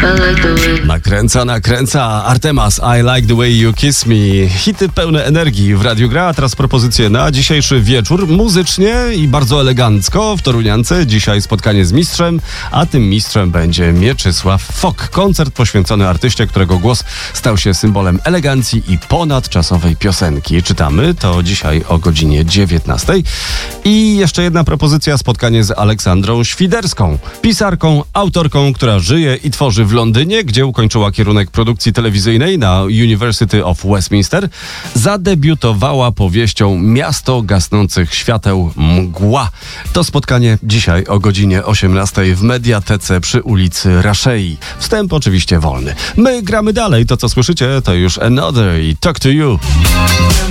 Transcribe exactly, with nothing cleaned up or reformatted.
Nakręca, nakręca. Artemas, I like the way you kiss me. Hity pełne energii w Radiu Gra, a teraz propozycje na dzisiejszy wieczór. Muzycznie i bardzo elegancko w Toruniance. Dzisiaj spotkanie z mistrzem, a tym mistrzem będzie Mieczysław Fok. Koncert poświęcony artyście, którego głos stał się symbolem elegancji i ponadczasowej piosenki. Czytamy to dzisiaj o godzinie dziewiętnastej. I jeszcze jedna propozycja, spotkanie z Aleksandrą Świderską. Pisarką, autorką, która żyje i tworzy w Londynie, gdzie ukończyła kierunek produkcji telewizyjnej na University of Westminster. Zadebiutowała powieścią Miasto gasnących świateł, Mgła. To spotkanie dzisiaj o godzinie osiemnastej w Mediatece przy ulicy Raszei. Wstęp oczywiście wolny. My gramy dalej. To, co słyszycie, to już Another i Talk to You.